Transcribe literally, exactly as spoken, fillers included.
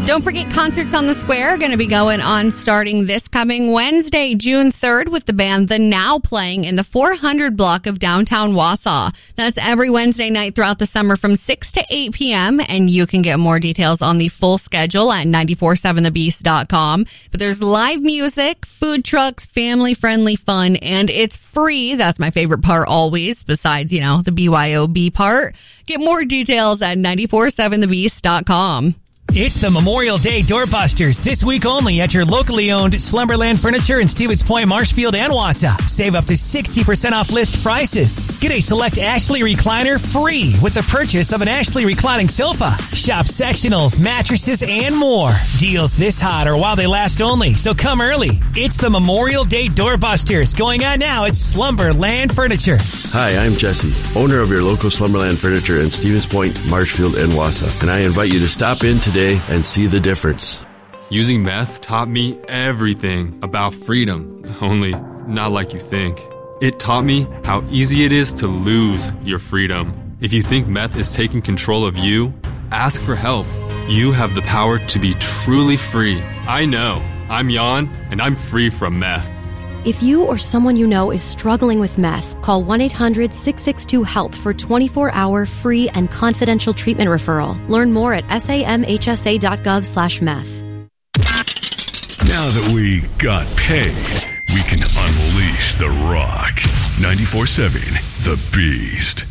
Don't forget, Concerts on the Square are going to be going on starting this coming Wednesday, June third, with the band The Now playing in the four hundred block of downtown Wausau. That's every Wednesday night throughout the summer from six to eight p.m., and you can get more details on the full schedule at nine four seven the beast dot com. But there's live music, food trucks, family-friendly fun, and it's free. That's my favorite part always, besides, you know, the B Y O B part. Get more details at nine four seven the beast dot com. It's the Memorial Day Doorbusters, this week only at your locally owned Slumberland Furniture in Stevens Point, Marshfield, and Wausau. Save up to sixty percent off list prices. Get a select Ashley recliner free with the purchase of an Ashley reclining sofa. Shop sectionals, mattresses, and more. Deals this hot or while they last only, so come early. It's the Memorial Day Doorbusters, going on now at Slumberland Furniture. Hi, I'm Jesse, owner of your local Slumberland Furniture in Stevens Point, Marshfield, and Wausau, and I invite you to stop in today and see the difference. Using meth taught me everything about freedom, only not like you think. It taught me how easy it is to lose your freedom. If you think meth is taking control of you, ask for help. You have the power to be truly free. I know. I'm Jan, and I'm free from meth. If you or someone you know is struggling with meth, call one eight hundred six six two HELP for twenty-four hour free and confidential treatment referral. Learn more at samhsa dot gov slash meth. Now that we got paid, we can unleash the rock. ninety-four seven The Beast.